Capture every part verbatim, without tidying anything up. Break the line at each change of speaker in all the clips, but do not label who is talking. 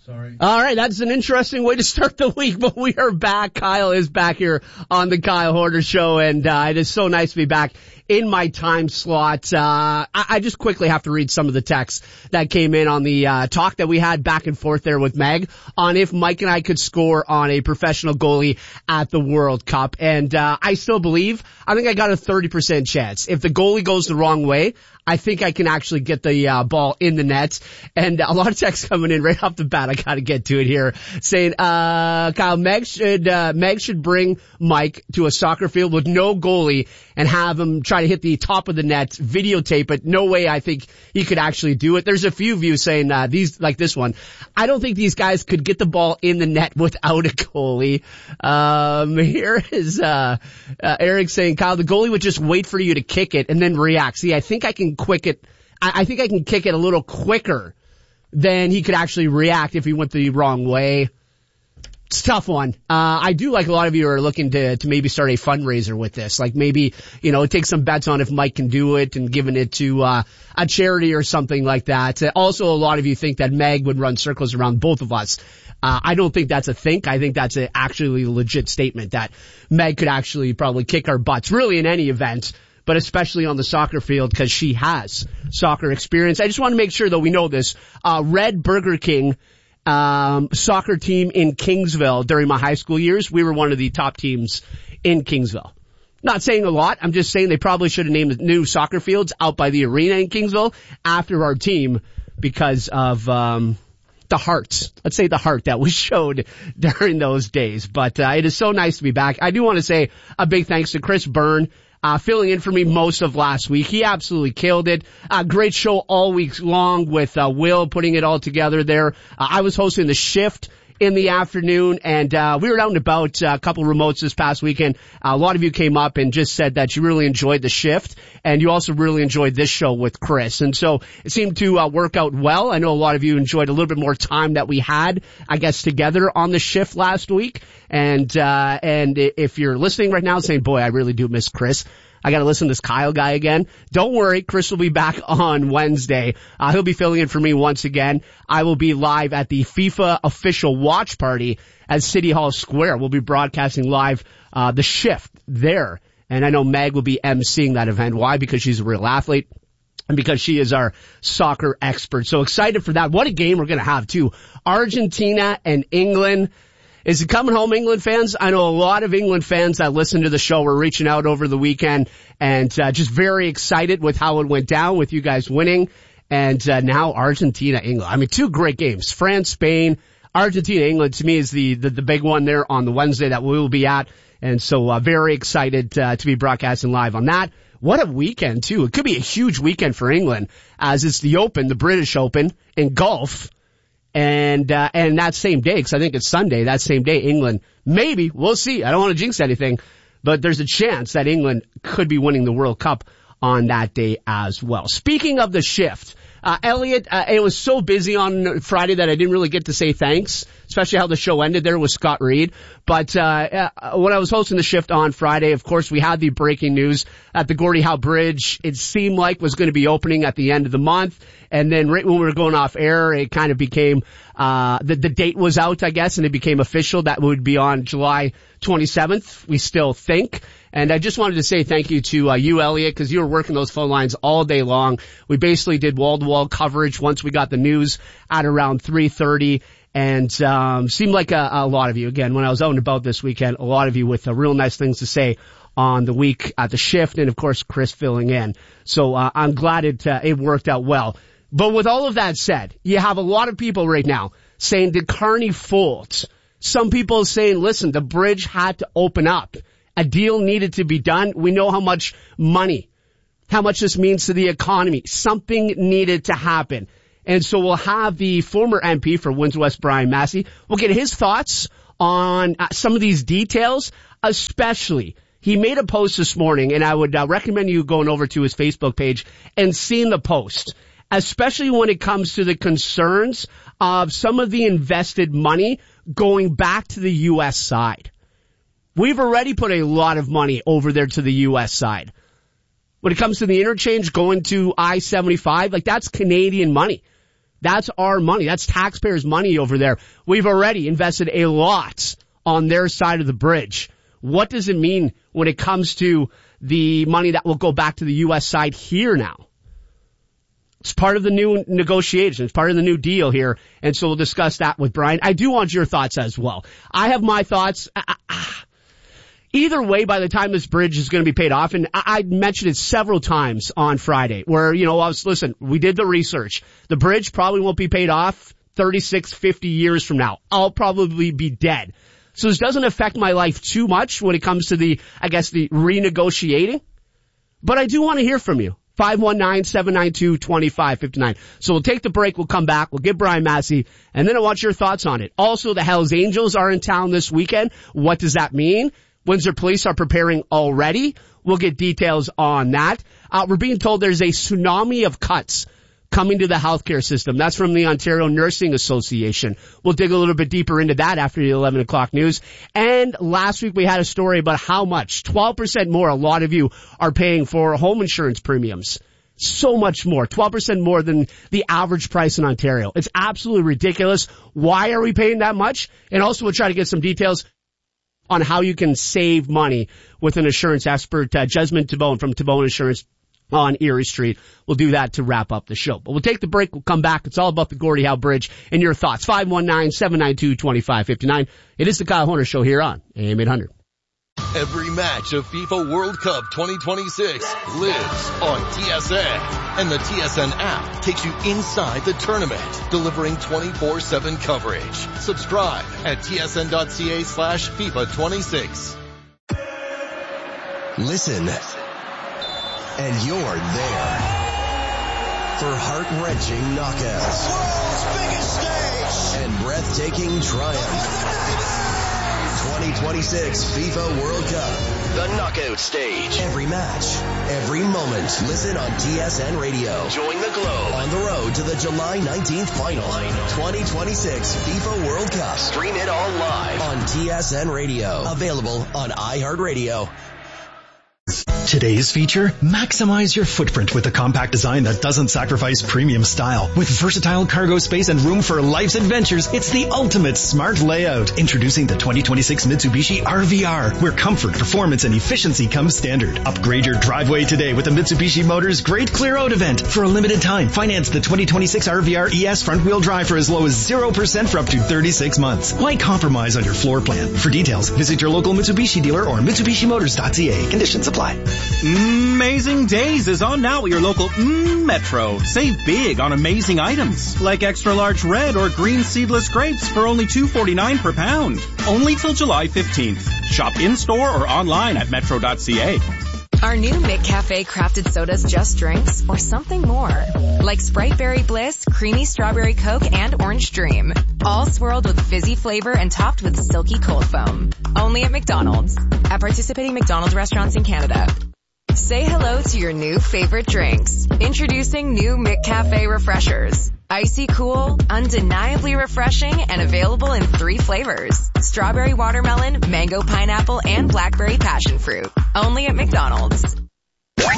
Sorry.
All right, that's an interesting way to start the week, but we are back. Kyle is back here on the Kyle Horder Show, and uh, it is so nice to be back in my time slot. Uh, I, I just quickly have to read some of the texts that came in on the uh, talk that we had back and forth there with Meg on if Mike and I could score on a professional goalie at the World Cup. And uh, I still believe, I think I got a thirty percent chance. If the goalie goes the wrong way, I think I can actually get the uh, ball in the net. And a lot of texts coming in right off the bat. I got to get to it here, saying, uh, Kyle, Meg should, uh, Meg should bring Mike to a soccer field with no goalie and have him try to hit the top of the net, videotape it. No way I think he could actually do it. There's a few of you saying, uh, these, like this one. I don't think these guys could get the ball in the net without a goalie. Um, here is, uh, uh, Eric saying, Kyle, the goalie would just wait for you to kick it and then react. See, I think I can quick it. I, I think I can kick it a little quicker than he could actually react if he went the wrong way. It's a tough one. Uh, I do like a lot of you are looking to, to maybe start a fundraiser with this. Like maybe, you know, take some bets on if Mike can do it and giving it to, uh, a charity or something like that. Uh, also, a lot of you think that Meg would run circles around both of us. Uh, I don't think that's a think. I think that's a actually legit statement that Meg could actually probably kick our butts, really in any event, but especially on the soccer field because she has soccer experience. I just want to make sure, though, we know this. Uh, Red Burger King um soccer team in Kingsville during my high school years, we were one of the top teams in Kingsville. Not saying a lot. I'm just saying they probably should have named the new soccer fields out by the arena in Kingsville after our team because of um the hearts. Let's say the heart that was showed during those days. But uh, it is so nice to be back. I do want to say a big thanks to Chris Byrne, uh, filling in for me most of last week. He absolutely killed it. Uh, great show all week long with uh, Will putting it all together there. Uh, I was hosting the shift in the afternoon, and uh we were out and about, uh, a couple remotes this past weekend. Uh, a lot of you came up and just said that you really enjoyed the shift, and you also really enjoyed this show with Chris. And so it seemed to uh, work out well. I know a lot of you enjoyed a little bit more time that we had, I guess, together on the shift last week. And uh and if you're listening right now saying, boy, I really do miss Chris, I gotta listen to this Kyle guy again. Don't worry, Chris will be back on Wednesday. Uh, he'll be filling in for me once again. I will be live at the FIFA official watch party at City Hall Square. We'll be broadcasting live, uh, the shift there. And I know Meg will be emceeing that event. Why? Because she's a real athlete. And because she is our soccer expert. So excited for that. What a game we're gonna have too. Argentina and England. Is it coming home, England fans? I know a lot of England fans that listen to the show were reaching out over the weekend and uh, just very excited with how it went down with you guys winning. And uh, now Argentina, England. I mean, two great games. France, Spain, Argentina, England to me is the, the, the big one there on the Wednesday that we will be at. And so uh, very excited uh, to be broadcasting live on that. What a weekend, too. It could be a huge weekend for England as it's the Open, the British Open in golf. And, uh, and that same day, because I think it's Sunday, that same day, England, maybe, we'll see. I don't want to jinx anything, but there's a chance that England could be winning the World Cup on that day as well. Speaking of the shift, uh, Elliot, uh, it was so busy on Friday that I didn't really get to say thanks, especially how the show ended there with Scott Reed. But, uh, uh, when I was hosting the shift on Friday, of course, we had the breaking news at the Gordie Howe Bridge. It seemed like was going to be opening at the end of the month. And then right when we were going off air, it kind of became, uh, the, the date was out, I guess, and it became official. That would be on July twenty-seventh, we still think. And I just wanted to say thank you to uh, you, Elliot, because you were working those phone lines all day long. We basically did wall-to-wall coverage once we got the news at around three thirty. And um seemed like a, a lot of you, again, when I was out and about this weekend, a lot of you with uh, real nice things to say on the week at the shift, and, of course, Chris filling in. So uh, I'm glad it uh, it worked out well. But with all of that said, you have a lot of people right now saying, did Carney fold? Some people saying, listen, the bridge had to open up. A deal needed to be done. We know how much money, how much this means to the economy. Something needed to happen. And so we'll have the former M P for Windsor West, Brian Massey. We'll get his thoughts on uh, some of these details, especially he made a post this morning, and I would uh, recommend you going over to his Facebook page and seeing the post, especially when it comes to the concerns of some of the invested money going back to the U S side. We've already put a lot of money over there to the U S side. When it comes to the interchange going to I seventy-five, like that's Canadian money. That's our money. That's taxpayers' money over there. We've already invested a lot on their side of the bridge. What does it mean when it comes to the money that will go back to the U S side here now? It's part of the new negotiation. It's part of the new deal here. And so we'll discuss that with Brian. I do want your thoughts as well. I have my thoughts. Either way, by the time this bridge is going to be paid off, and I mentioned it several times on Friday where, you know, I was, listen, we did the research. The bridge probably won't be paid off thirty-six, fifty years from now. I'll probably be dead. So this doesn't affect my life too much when it comes to the, I guess, the renegotiating. But I do want to hear from you. five one nine, seven nine two, two five five nine. So we'll take the break. We'll come back. We'll get Brian Massey, and then I want your thoughts on it. Also, the Hells Angels are in town this weekend. What does that mean? Windsor Police are preparing already. We'll get details on that. Uh, we're being told there's a tsunami of cuts coming to the healthcare system. That's from the Ontario Nursing Association. We'll dig a little bit deeper into that after the eleven o'clock news. And last week we had a story about how much, twelve percent more, a lot of you are paying for home insurance premiums. So much more, twelve percent more than the average price in Ontario. It's absolutely ridiculous. Why are we paying that much? And also we'll try to get some details on how you can save money with an insurance expert, uh, Jasmine Tabone from Tabone Insurance on Erie Street. We'll do that to wrap up the show. But we'll take the break. We'll come back. It's all about the Gordie Howe Bridge and your thoughts. five one nine, seven nine two, two five five nine. It is the Kyle Horner Show here on A M eight hundred.
Every match of FIFA World Cup twenty twenty-six lives on T S N. And the T S N app takes you inside the tournament, delivering twenty-four seven coverage. Subscribe at tsn.ca slash FIFA 26.
Listen, and you're there for heart-wrenching knockouts.
World's biggest stage!
And breathtaking triumph. twenty twenty-six FIFA World Cup. The knockout stage. Every match, every moment. Listen on T S N Radio. Join the Globe on the road to the July nineteenth final. twenty twenty-six FIFA World Cup. Stream it all live on T S N Radio. Available on iHeartRadio.
Today's feature, maximize your footprint with a compact design that doesn't sacrifice premium style. With versatile cargo space and room for life's adventures, it's the ultimate smart layout. Introducing the twenty twenty-six Mitsubishi R V R, where comfort, performance, and efficiency come standard. Upgrade your driveway today with the Mitsubishi Motors Great Clear Out event. For a limited time, finance the twenty twenty-six R V R E S front-wheel drive for as low as zero percent for up to thirty-six months. Why compromise on your floor plan? For details, visit your local Mitsubishi dealer or Mitsubishi Motors dot C A. Conditions apply.
Amazing Days is on now at your local mm, Metro. Save big on amazing items like extra large red or green seedless grapes for only two forty-nine per pound. Only till July fifteenth. Shop in-store or online at metro dot c a.
Our new McCafe crafted sodas just drinks or something more. Like Sprite Berry Bliss, Creamy Strawberry Coke, and Orange Dream. All swirled with fizzy flavor and topped with silky cold foam. Only at McDonald's. At participating McDonald's restaurants in Canada. Say hello to your new favorite drinks. Introducing new McCafe Refreshers. Icy cool, undeniably refreshing, and available in three flavors. Strawberry watermelon, mango pineapple, and blackberry passion fruit. Only at McDonald's.
A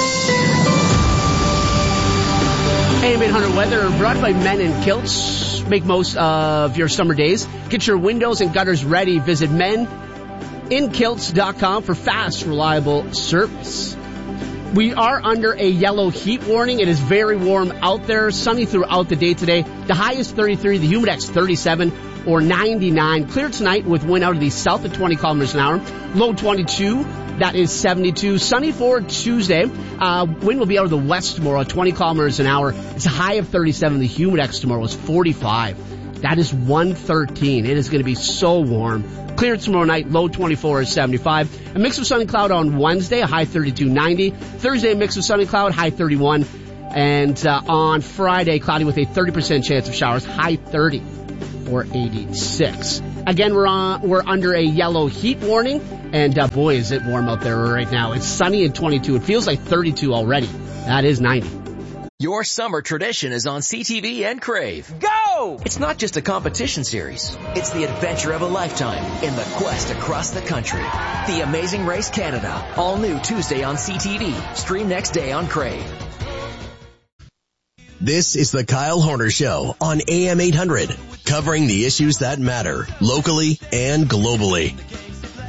M eight hundred weather brought by Men in Kilts. Make most of your summer days. Get your windows and gutters ready. Visit men in kilts dot com for fast, reliable service. We are under a yellow heat warning. It is very warm out there, sunny throughout the day today. The high is thirty-three, the humidex thirty-seven or ninety-nine. Clear tonight with wind out of the south at twenty kilometers an hour. Low twenty-two, that is seventy-two. Sunny for Tuesday. Uh, wind will be out of the west tomorrow at twenty kilometers an hour. It's a high of thirty-seven. The humidex tomorrow is forty-five. That is one thirteen. It is going to be so warm. Clear tomorrow night, low twenty-four is seventy-five. A mix of sun and cloud on Wednesday, a high thirty-two, ninety. Thursday, a mix of sun and cloud, high thirty-one. And uh, on Friday, cloudy with a thirty percent chance of showers, high thirty or eighty-six. Again, we're on, we're under a yellow heat warning. And uh, boy, is it warm out there right now. It's sunny at twenty-two. It feels like thirty-two already. That is ninety.
Your summer tradition is on C T V and Crave. Go! It's not just a competition series. It's the adventure of a lifetime in the quest across the country. The Amazing Race Canada. All new Tuesday on C T V. Stream next day on Crave.
This is the Kyle Horner Show on A M eight hundred, covering the issues that matter locally and globally.